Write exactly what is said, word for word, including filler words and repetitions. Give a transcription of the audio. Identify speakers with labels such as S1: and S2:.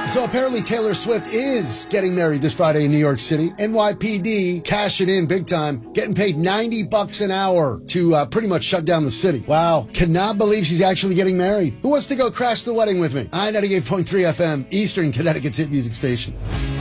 S1: So apparently Taylor Swift is getting married this Friday in New York City. N Y P D cashing in big time, getting paid ninety bucks an hour to uh, pretty much shut down the city. Wow. Cannot believe she's actually getting married. Who wants to go crash the wedding with me? I ninety-eight point three F M, Eastern Connecticut's hit music station.